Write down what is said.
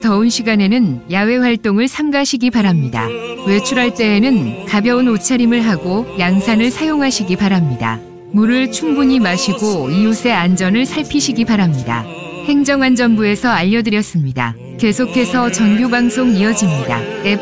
더운 시간에는 야외 활동을 삼가시기 바랍니다. 외출할 때에는 가벼운 옷차림을 하고 양산을 사용하시기 바랍니다. 물을 충분히 마시고 이웃의 안전을 살피시기 바랍니다. 행정안전부에서 알려드렸습니다. 계속해서 정규 방송 이어집니다.